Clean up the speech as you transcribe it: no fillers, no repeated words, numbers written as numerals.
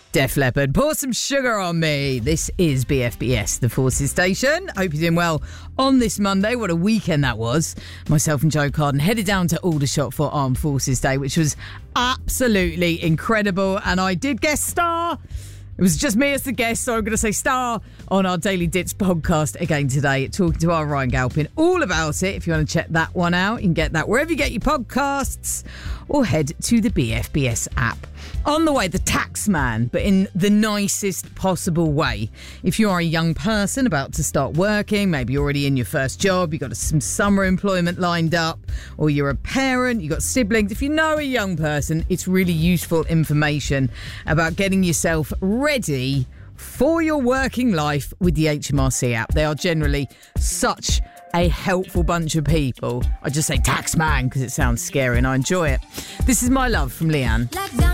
Def Leppard, Pour Some Sugar on Me. This is BFBS, the Forces Station. Hope you're doing well on this Monday. What a weekend that was. Myself and Joe Carden headed down to Aldershot for Armed Forces Day, which was absolutely incredible. And I did guest star. It was just me as the guest, so I'm going to say star on our Daily Dits podcast again today, talking to our Ryan Galpin all about it. If you want to check that one out, you can get that wherever you get your podcasts or head to the BFBS app. On the way, the tax man, but in the nicest possible way. If you are a young person about to start working, maybe you're already in your first job, you've got some summer employment lined up, or you're a parent, you've got siblings. If you know a young person, it's really useful information about getting yourself ready for your working life with the HMRC app. They are generally such a helpful bunch of people. I just say tax man because it sounds scary and I enjoy it. This is My Love from Leanne.